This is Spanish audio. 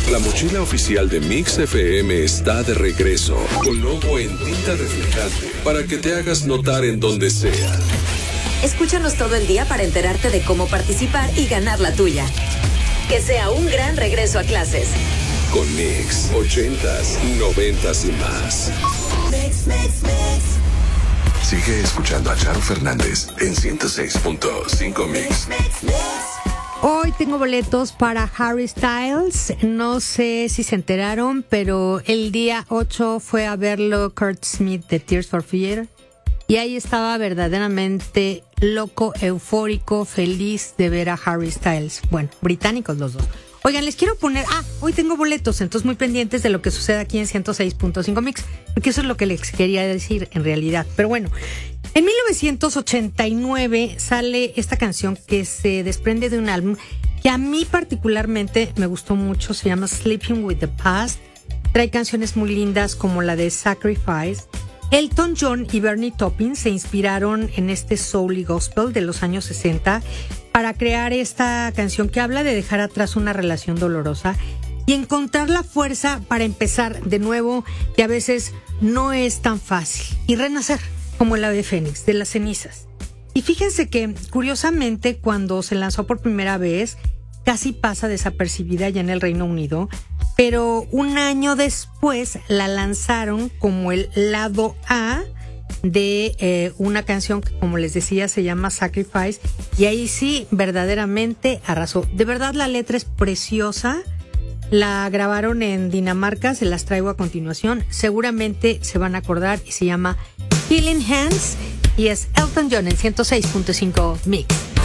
La mochila oficial de Mix FM está de regreso, con logo en tinta reflejante, para que te hagas notar en donde sea. Escúchanos todo el día para enterarte de cómo participar y ganar la tuya. Que sea un gran regreso a clases. Con Mix, 80s, 90s y más. Sigue escuchando a Charo Fernández en 106.5 Mix. Hoy tengo boletos para Harry Styles. No sé si se enteraron, pero el día 8 fue a verlo Kurt Smith de Tears for Fears. Y ahí estaba verdaderamente loco, eufórico, feliz de ver a Harry Styles. Bueno, británicos los dos. Oigan, les quiero poner... hoy tengo boletos, entonces muy pendientes de lo que sucede aquí en 106.5 Mix, porque eso es lo que les quería decir en realidad. Pero bueno, en 1989 sale esta canción que se desprende de un álbum que a mí particularmente me gustó mucho. Se llama Sleeping with the Past. Trae canciones muy lindas como la de Sacrifice. Elton John y Bernie Taupin se inspiraron en este soul y gospel de los años 60 para crear esta canción que habla de dejar atrás una relación dolorosa y encontrar la fuerza para empezar de nuevo, que a veces no es tan fácil, y renacer como el ave fénix de las cenizas. Y fíjense que, curiosamente, cuando se lanzó por primera vez, casi pasa desapercibida ya en el Reino Unido, pero un año después la lanzaron como el lado A de una canción que, como les decía, se llama Sacrifice, y ahí sí verdaderamente arrasó. De verdad, la letra es preciosa. La grabaron en Dinamarca, se las traigo a continuación. Seguramente se van a acordar, y se llama Healing Hands, y es Elton John en 106.5 Mix.